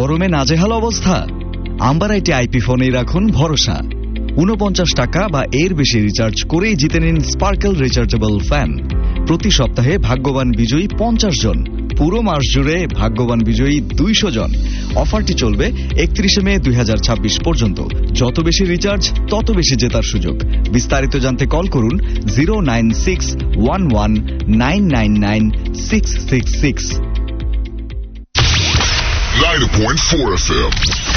গরমে নাজেহাল অবস্থা? আম্বার আইটি আইপি ফোনেই রাখুন ভরসা। 49 টাকা বা এর বেশি রিচার্জ করেই জিতে নিন স্পার্কেল রিচার্জেবল ফ্যান। প্রতি সপ্তাহে ভাগ্যবান বিজয়ী 50 জন, পুরো মাস জুড়ে ভাগ্যবান বিজয়ী 200 জন। অফারটি চলবে 31 মে 2026 পর্যন্ত। যত বেশি রিচার্জ তত বেশি জেতার সুযোগ। বিস্তারিত জানতে কল করুন 09611999666। 90.4 FM